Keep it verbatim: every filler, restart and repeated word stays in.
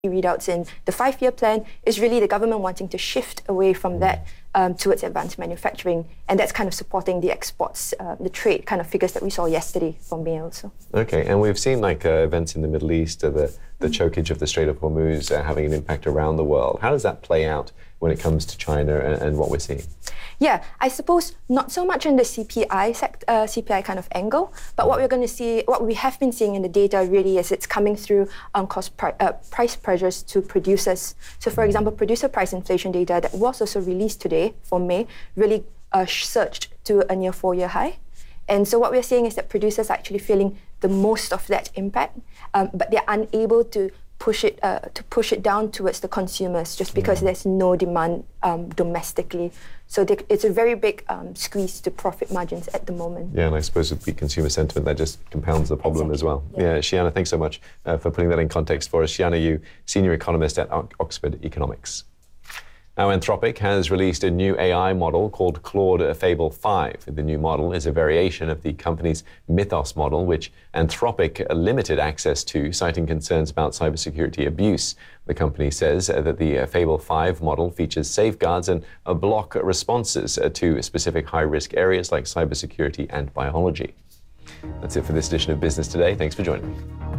readouts in the five-year plan is really the government wanting to shift away from that um, towards advanced manufacturing, and that's kind of supporting the exports, uh, the trade kind of figures that we saw yesterday from May also. Okay, and we've seen like uh, events in the Middle East, uh, the, the chokage of the Strait of Hormuz uh, having an impact around the world. How does that play out when it comes to China and, and what we're seeing? Yeah, I suppose not so much in the C P I sect, uh, C P I kind of angle, but what we're going to see, what we have been seeing in the data really is it's coming through on cost pri- uh, price pressures to producers. So, for example, producer price inflation data that was also released today for May really uh, surged to a near four-year high. And so what we're seeing is that producers are actually feeling the most of that impact, um, but they're unable to push it uh, to push it down towards the consumers just because mm. there's no demand um, domestically. So they, it's a very big um, squeeze to profit margins at the moment. Yeah, and I suppose with the consumer sentiment, that just compounds the problem exactly. as well. Yeah. yeah, Shiana, thanks so much uh, for putting that in context for us. Shiana Yu, Senior Economist at Oxford Economics. Now, Anthropic has released a new A I model called Claude Fable five. The new model is a variation of the company's Mythos model, which Anthropic limited access to, citing concerns about cybersecurity abuse. The company says that the Fable five model features safeguards and block responses to specific high-risk areas like cybersecurity and biology. That's it for this edition of Business Today. Thanks for joining me.